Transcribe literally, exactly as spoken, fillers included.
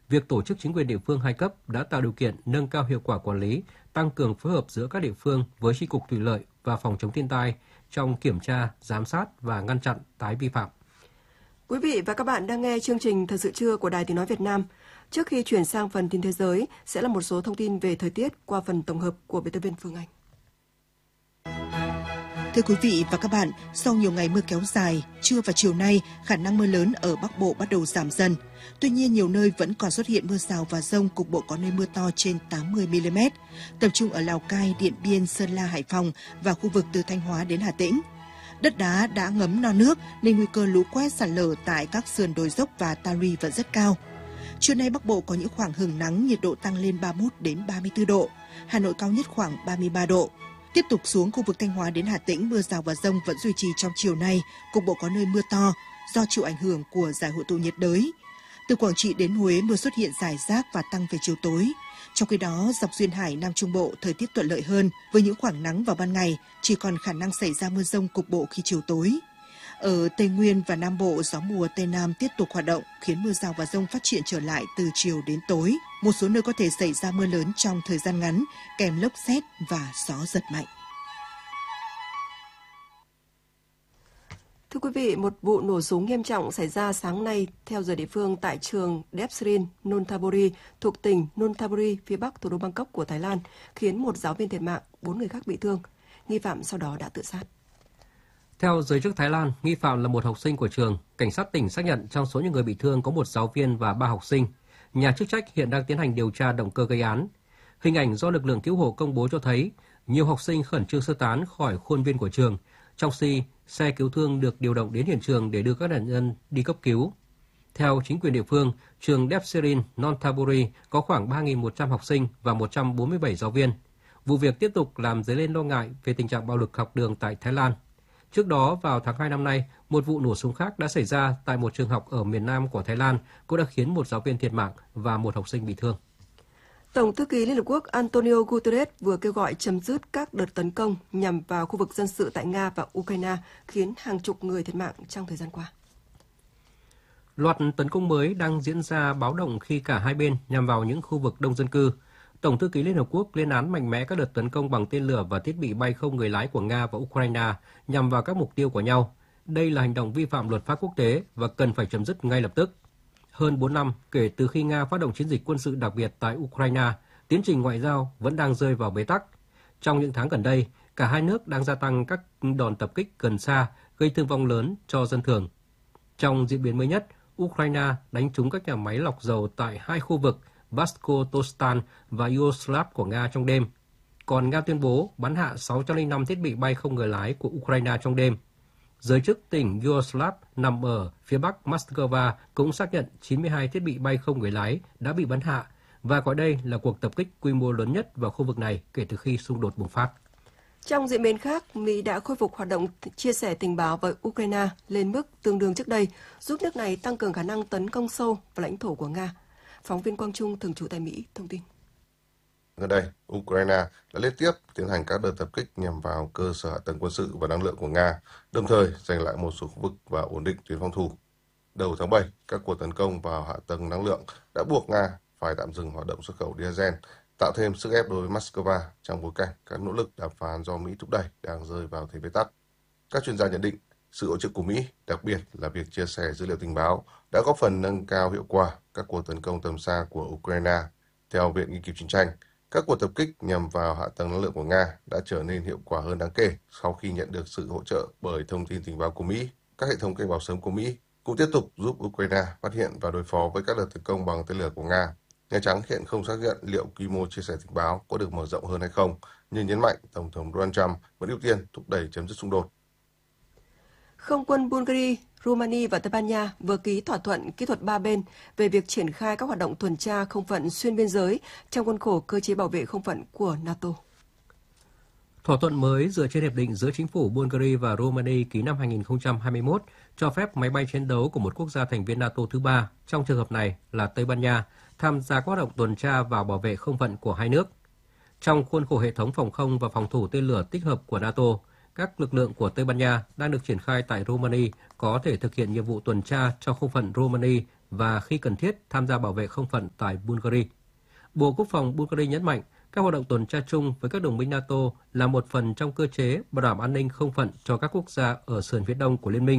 việc tổ chức chính quyền địa phương hai cấp đã tạo điều kiện nâng cao hiệu quả quản lý, tăng cường phối hợp giữa các địa phương với Chi cục Thủy lợi và Phòng chống thiên tai trong kiểm tra, giám sát và ngăn chặn tái vi phạm. Quý vị và các bạn đang nghe chương trình Thời sự trưa của Đài Tiếng nói Việt Nam. Trước khi chuyển sang phần tin thế giới, sẽ là một số thông tin về thời tiết qua phần tổng hợp của biên tập viên Phương Anh. Thưa quý vị và các bạn, sau nhiều ngày mưa kéo dài, trưa và chiều nay, khả năng mưa lớn ở Bắc Bộ bắt đầu giảm dần. Tuy nhiên, nhiều nơi vẫn còn xuất hiện mưa rào và dông, cục bộ có nơi mưa to trên tám mươi mi li mét, tập trung ở Lào Cai, Điện Biên, Sơn La, Hải Phòng và khu vực từ Thanh Hóa đến Hà Tĩnh. Đất đá đã ngấm no nước nên nguy cơ lũ quét sạt lở tại các sườn đồi dốc và ta luy vẫn rất cao. Trưa nay Bắc Bộ có những khoảng hừng nắng, nhiệt độ tăng lên ba mươi mốt đến ba mươi tư độ, Hà Nội cao nhất khoảng ba mươi ba độ. Tiếp tục xuống khu vực Thanh Hóa đến Hà Tĩnh, mưa rào và dông vẫn duy trì trong chiều nay, cục bộ có nơi mưa to do chịu ảnh hưởng của giải hội tụ nhiệt đới. Từ Quảng Trị đến Huế, mưa xuất hiện rải rác và tăng về chiều tối. Trong khi đó, dọc duyên hải Nam Trung Bộ thời tiết thuận lợi hơn với những khoảng nắng vào ban ngày, chỉ còn khả năng xảy ra mưa dông cục bộ khi chiều tối. Ở Tây Nguyên và Nam Bộ, gió mùa Tây Nam tiếp tục hoạt động, khiến mưa rào và dông phát triển trở lại từ chiều đến tối. Một số nơi có thể xảy ra mưa lớn trong thời gian ngắn, kèm lốc sét và gió giật mạnh. Thưa quý vị, một vụ nổ súng nghiêm trọng xảy ra sáng nay theo giờ địa phương tại trường Depsrin, Nonthaburi thuộc tỉnh Nonthaburi, phía bắc thủ đô Bangkok của Thái Lan, khiến một giáo viên thiệt mạng, bốn người khác bị thương. Nghi phạm sau đó đã tự sát. Theo giới chức Thái Lan, nghi phạm là một học sinh của trường. Cảnh sát tỉnh xác nhận trong số những người bị thương có một giáo viên và ba học sinh. Nhà chức trách hiện đang tiến hành điều tra động cơ gây án. Hình ảnh do lực lượng cứu hộ công bố cho thấy nhiều học sinh khẩn trương sơ tán khỏi khuôn viên của trường, trong khi xe cứu thương được điều động đến hiện trường để đưa các nạn nhân đi cấp cứu. Theo chính quyền địa phương, trường Depsrin Nonthaburi có khoảng ba nghìn một trăm học sinh và một trăm bốn mươi bảy giáo viên. Vụ việc tiếp tục làm dấy lên lo ngại về tình trạng bạo lực học đường tại Thái Lan. Trước đó, vào tháng hai năm nay, một vụ nổ súng khác đã xảy ra tại một trường học ở miền Nam của Thái Lan, cũng đã khiến một giáo viên thiệt mạng và một học sinh bị thương. Tổng thư ký Liên Hợp Quốc Antonio Guterres vừa kêu gọi chấm dứt các đợt tấn công nhằm vào khu vực dân sự tại Nga và Ukraine, khiến hàng chục người thiệt mạng trong thời gian qua. Loạt tấn công mới đang diễn ra báo động khi cả hai bên nhằm vào những khu vực đông dân cư. Tổng thư ký Liên Hợp Quốc lên án mạnh mẽ các đợt tấn công bằng tên lửa và thiết bị bay không người lái của Nga và Ukraine nhằm vào các mục tiêu của nhau. Đây là hành động vi phạm luật pháp quốc tế và cần phải chấm dứt ngay lập tức. Hơn bốn năm kể từ khi Nga phát động chiến dịch quân sự đặc biệt tại Ukraine, tiến trình ngoại giao vẫn đang rơi vào bế tắc. Trong những tháng gần đây, cả hai nước đang gia tăng các đòn tập kích gần xa, gây thương vong lớn cho dân thường. Trong diễn biến mới nhất, Ukraine đánh trúng các nhà máy lọc dầu tại hai khu vực Basko-Tostan và Yugoslav của Nga trong đêm. Còn Nga tuyên bố bắn hạ sáu trăm lẻ năm thiết bị bay không người lái của Ukraine trong đêm. Giới chức tỉnh Yugoslav nằm ở phía bắc Moscow cũng xác nhận chín mươi hai thiết bị bay không người lái đã bị bắn hạ và coi đây là cuộc tập kích quy mô lớn nhất vào khu vực này kể từ khi xung đột bùng phát. Trong diễn biến khác, Mỹ đã khôi phục hoạt động chia sẻ tình báo với Ukraine lên mức tương đương trước đây, giúp nước này tăng cường khả năng tấn công sâu vào lãnh thổ của Nga. Phóng viên Quang Trung thường trú tại Mỹ thông tin. Gần đây, Ukraine đã liên tiếp tiến hành các đợt tập kích nhằm vào cơ sở hạ tầng quân sự và năng lượng của Nga, đồng thời giành lại một số khu vực và ổn định tuyến phòng thủ. Đầu tháng bảy, các cuộc tấn công vào hạ tầng năng lượng đã buộc Nga phải tạm dừng hoạt động xuất khẩu diesel, tạo thêm sức ép đối với Moscow trong bối cảnh các nỗ lực đàm phán do Mỹ thúc đẩy đang rơi vào thế bế tắc. Các chuyên gia nhận định, sự hỗ trợ của Mỹ, đặc biệt là việc chia sẻ dữ liệu tình báo, đã góp phần nâng cao hiệu quả các cuộc tấn công tầm xa của Ukraine. Theo Viện Nghiên cứu Chiến tranh, các cuộc tập kích nhằm vào hạ tầng năng lượng của Nga đã trở nên hiệu quả hơn đáng kể sau khi nhận được sự hỗ trợ bởi thông tin tình báo của Mỹ. Các hệ thống cảnh báo sớm của Mỹ cũng tiếp tục giúp Ukraine phát hiện và đối phó với các đợt tấn công bằng tên lửa của Nga. Nhà Trắng hiện không xác nhận liệu quy mô chia sẻ tình báo có được mở rộng hơn hay không, nhưng nhấn mạnh Tổng thống Donald Trump vẫn ưu tiên thúc đẩy chấm dứt xung đột. Không quân Bulgaria, Romania và Tây Ban Nha vừa ký thỏa thuận kỹ thuật ba bên về việc triển khai các hoạt động tuần tra không phận xuyên biên giới trong khuôn khổ cơ chế bảo vệ không phận của NATO. Thỏa thuận mới dựa trên hiệp định giữa chính phủ Bulgaria và Romania ký năm hai nghìn không trăm hai mươi mốt cho phép máy bay chiến đấu của một quốc gia thành viên NATO thứ ba, trong trường hợp này là Tây Ban Nha, tham gia các hoạt động tuần tra và bảo vệ không phận của hai nước. Trong khuôn khổ hệ thống phòng không và phòng thủ tên lửa tích hợp của NATO, các lực lượng của Tây Ban Nha đang được triển khai tại Romania có thể thực hiện nhiệm vụ tuần tra cho không phận Romania và khi cần thiết tham gia bảo vệ không phận tại Bulgaria. Bộ Quốc phòng Bulgaria nhấn mạnh các hoạt động tuần tra chung với các đồng minh NATO là một phần trong cơ chế bảo đảm an ninh không phận cho các quốc gia ở sườn phía đông của liên minh